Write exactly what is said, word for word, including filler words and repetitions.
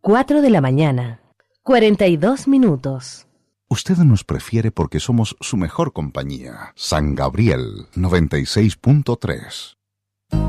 Cuatro de la mañana, cuarenta y dos minutos. Usted nos prefiere porque somos su mejor compañía. San Gabriel noventa y seis punto tres.